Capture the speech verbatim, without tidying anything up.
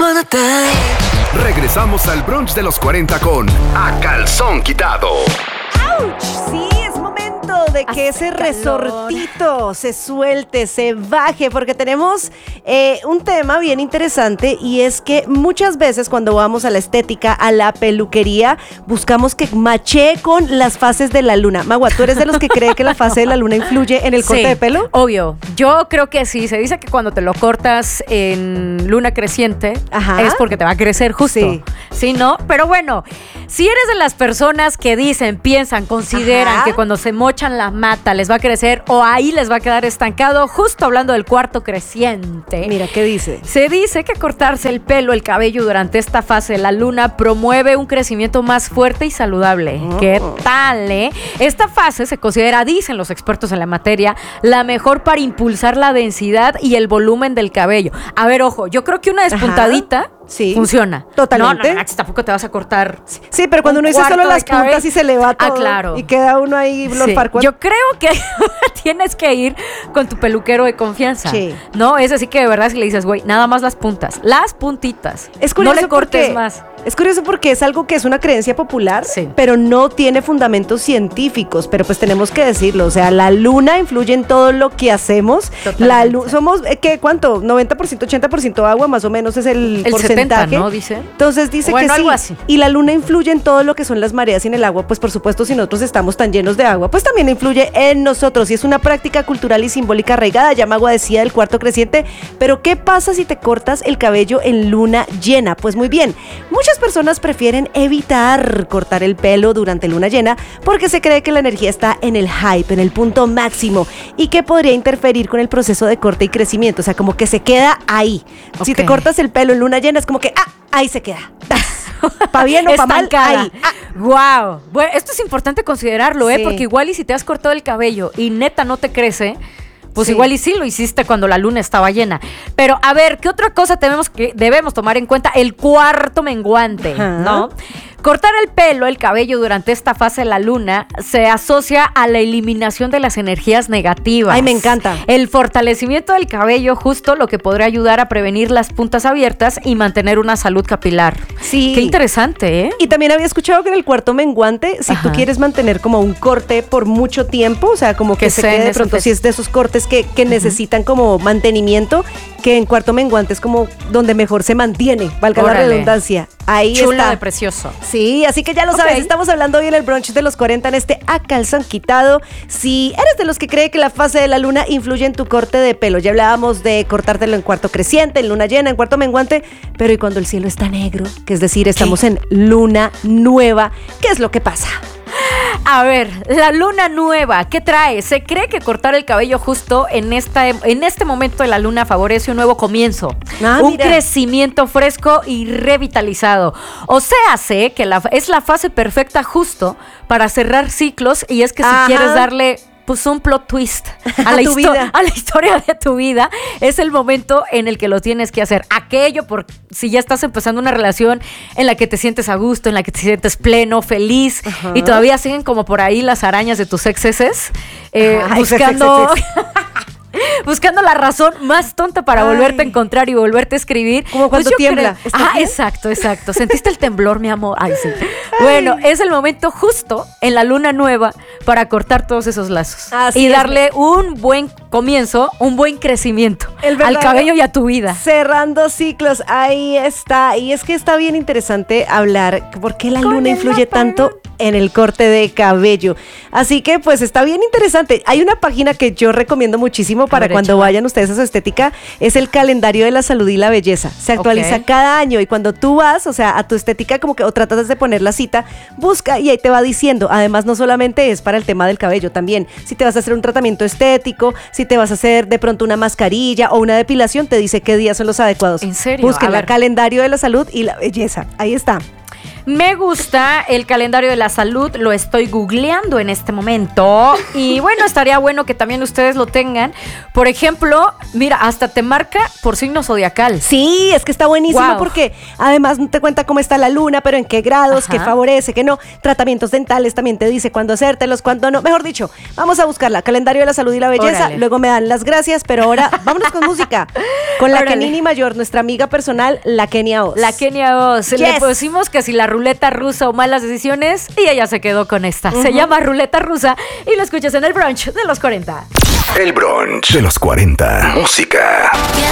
wanna dance. Regresamos al brunch de los cuarenta con A Calzón Quitado. ¡Auch! Sí, es momento de que Hace ese calor. resortito se suelte, se baje, porque tenemos eh, un tema bien interesante y es que muchas veces cuando vamos a la estética, a la peluquería, buscamos que mache con las fases de la luna. Magua, ¿tú eres de los que cree que la fase de la luna influye en el corte Sí, de pelo? Obvio. Yo creo que sí. Se dice que cuando te lo cortas en luna creciente, Ajá. es porque te va a crecer justo. Sí. Sí, ¿no? Pero bueno, si eres de las personas que dicen, piensan, consideran Ajá. que cuando se mochan la mata les va a crecer o ahí les va a quedar estancado, justo hablando del cuarto creciente. Mira, ¿qué dice? Se dice que cortarse el pelo, el cabello durante esta fase de la luna promueve un crecimiento más fuerte y saludable. Oh. ¿Qué tal, eh? Esta fase se considera, dicen los expertos en la materia, la mejor para impulsar la densidad y el volumen del cabello. A ver, ojo, yo creo que una despuntadita Sí. funciona. Totalmente. No, no, no, tampoco te vas a cortar. Sí, pero cuando un uno dice cuarto solo de las puntas cabello. y se le va todo. Ah, claro. Y queda uno ahí, Lord Sí. Farquaad. Yo creo que tienes que ir con tu peluquero de confianza. Sí. No, es así que de verdad si le dices, güey, nada más las puntas, las puntitas. Es curioso no le cortes porque, más. Es curioso porque es algo que es una creencia popular, Sí. pero no tiene fundamentos científicos. Pero pues tenemos que decirlo. O sea, la luna influye en todo lo que hacemos. Totalmente. La lu- somos, eh, ¿qué? ¿Cuánto? noventa por ciento, ochenta por ciento agua, más o menos es el, El porcentaje. setenta, ¿no? Dice. Entonces dice Bueno, que sí. algo así. Y la luna influye en todo lo que son las mareas y en el agua. Pues por supuesto, si nosotros estamos tan llenos de agua, pues también influye en nosotros. Y es una práctica cultural y simbólica arraigada. Ya Magua decía del cuarto creciente. Pero ¿qué pasa si te cortas el cabello en luna llena? Pues muy bien. Muchas personas prefieren evitar cortar el pelo durante luna llena porque se cree que la energía está en el hype, en el punto máximo y que podría interferir con el proceso de corte y crecimiento. O sea, como que se queda ahí. Si te Ok. cortas el pelo en luna llena es como que, ah, ahí se queda. Pa' bien o pa' mal, Estancada. ahí. Ah. Wow. Bueno, esto es importante considerarlo, ¿eh? Sí. Porque igual y si te has cortado el cabello y neta no te crece, pues Sí. igual y sí lo hiciste cuando la luna estaba llena. Pero a ver, ¿qué otra cosa tenemos que debemos tomar en cuenta? El cuarto menguante, Ajá. ¿no? Cortar el pelo, el cabello durante esta fase de la luna se asocia a la eliminación de las energías negativas. Ay, me encanta. El fortalecimiento del cabello, justo lo que podría ayudar a prevenir las puntas abiertas y mantener una salud capilar. Sí. Qué interesante, ¿eh? Y también había escuchado que en el cuarto menguante, si Ajá. tú quieres mantener como un corte por mucho tiempo, o sea, como que, Que se sea quede en de ese pronto, fes- si es de esos cortes que, que necesitan como mantenimiento, que en cuarto menguante es como donde mejor se mantiene, valga la Órale. redundancia. Ahí Chulo está. de precioso. Sí, así que ya lo Ok. sabes, estamos hablando hoy en el brunch de los cuarenta en este A Calzón Quitado. Si eres de los que cree que la fase de la luna influye en tu corte de pelo, ya hablábamos de cortártelo en cuarto creciente, en luna llena, en cuarto menguante, pero ¿y cuando el cielo está negro? Que es decir, estamos en luna nueva, ¿qué es lo que pasa? A ver, la luna nueva, ¿qué trae? Se cree que cortar el cabello justo en, esta, en este momento de la luna favorece un nuevo comienzo, Ah, un mira. crecimiento fresco y revitalizado. O sea, sé que la, es la fase perfecta justo para cerrar ciclos y es que si Ajá. quieres darle pues un plot twist a A la, tu histo- vida. a la historia de tu vida, es el momento en el que lo tienes que hacer. Aquello por si ya estás empezando una relación en la que te sientes a gusto, en la que te sientes pleno, feliz, Ajá. y todavía siguen como por ahí las arañas de tus exceses, eh, Ajá, buscando... ex, ex, Buscando la razón más tonta para Ay. volverte a encontrar y volverte a escribir. Como cuando yo tiembla. creo- ¿Estás Ah, bien? exacto, exacto. ¿Sentiste el temblor, mi amor? Ay, sí. Bueno, es el momento justo en la luna nueva para cortar todos esos lazos. Así y es. darle un buen comienzo, un buen crecimiento El al verdadero- cabello y a tu vida. Cerrando ciclos, ahí está. Y es que está bien interesante hablar por qué la Con luna el influye apagón. tanto en el corte de cabello. Así que pues está bien interesante. Hay una página que yo recomiendo muchísimo para ver, cuando échala. vayan ustedes a su estética, es el calendario de la salud y la belleza. Se actualiza Ok. cada año y cuando tú vas, o sea, a tu estética como que o tratas de poner la cita, busca y ahí te va diciendo. Además, no solamente es para el tema del cabello, también si te vas a hacer un tratamiento estético, si te vas a hacer de pronto una mascarilla o una depilación, te dice qué días son los adecuados. ¿En serio? Busquen A el ver. calendario de la salud y la belleza. Ahí está. Me gusta el calendario de la salud, lo estoy googleando en este momento. Y bueno, estaría bueno que también ustedes lo tengan. Por ejemplo, mira, hasta te marca por signo zodiacal. Sí, es que está buenísimo Wow. porque además te cuenta cómo está la luna, pero en qué grados, Ajá. qué favorece, qué no. Tratamientos dentales también te dice cuándo hacértelos, cuándo no. Mejor dicho, vamos a buscarla. Calendario de la salud y la belleza. Órale. Luego me dan las gracias, pero ahora vámonos con música. Con la Órale. Kenini Mayor, nuestra amiga personal, la Kenia Oz. La Kenia Oz. Le Yes. pusimos que si la ruleta rusa o malas decisiones y ella se quedó con esta. Se llama Ruleta Rusa y lo escuchas en el brunch de los cuarenta. El brunch de los cuarenta. Música.